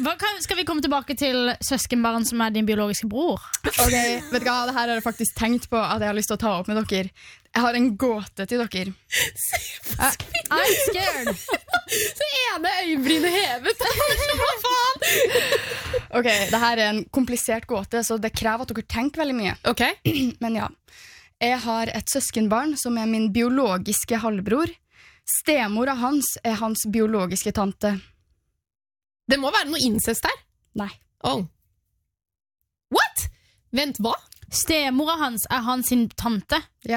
Skal vi komme tilbake til søskenbarn som din biologiske bror? Ok, vet du hva? Det her har jeg faktisk tenkt på at jeg har lyst til å ta opp med dere. Jeg har en gåte til dere. I'm scared. Så ene øyebrynet hevet. Hva faen? Ok, det her er en komplisert gåte, så det krever at dere tenker veldig mye. Ok. Men ja, jeg har et søskenbarn som er min biologiske halvbror. Stemora hans er hans biologiske tante. Det må være noe incest her. Nei. Oh. What? Vent, hva? Stemora hans er hans sin tante. Ja.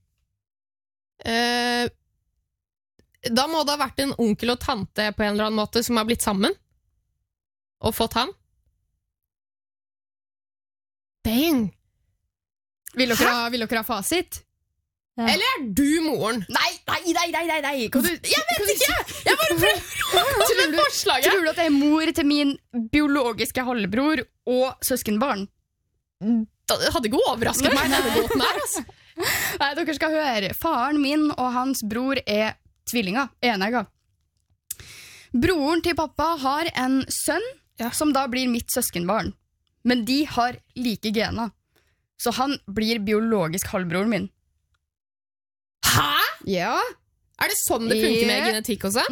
Da må det ha vært en onkel og tante på en eller annen måte som har blitt sammen og fått han. Dang. Vil dere ha fasit? Ja. Eller er du moren? Nei. Jeg vet ikke! Jeg bare prøver å komme med forslaget. Tror du at jeg er mor til min biologiske halvbror og søskenbarn? Det hadde ikke overrasket meg denne gåten her, altså. Nei, dere skal høre. Faren min og hans bror er tvillinger, enegger. Broren til pappa har en sønn, som da blir mitt søskenbarn. Men de har like gener. Så han blir biologisk halvbroren min. Hæ? Ja. Er det sånn det funker med genetikk også?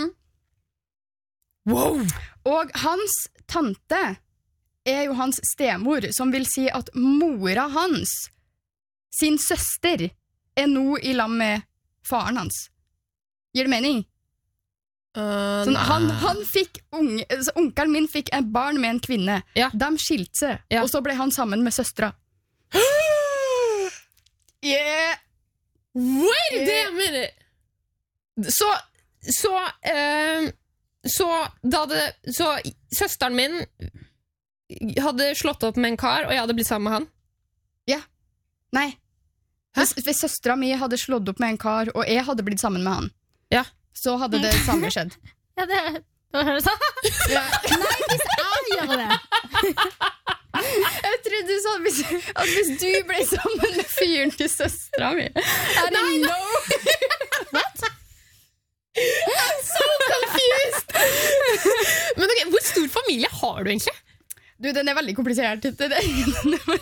Wow! Og hans tante er jo hans stemor, som vil si at mora hans, sin søster, er nå i lag med faren hans. Gir det mening? Sånn, han fikk onkelen min fikk en barn med en kvinne. Ja. De skilte seg, og så ble han sammen med søstra. Yeah. Wait a minute! Så søsteren min hadde slått opp med en kar, og jeg hadde blitt sammen med han? Ja. Nei. Hvis søstera mi hadde slått opp med en kar, og jeg hadde blitt sammen med han, så hadde det samme skjedd. Ja, det høres sånn. Nei, hvis jeg gjør det. Jeg trodde du sa at hvis du ble sammen med fyren til søstera mi. Nei. What? I'm so confused! Men ok, hvor stor familie har du egentlig? Du, den er veldig komplisert. Den er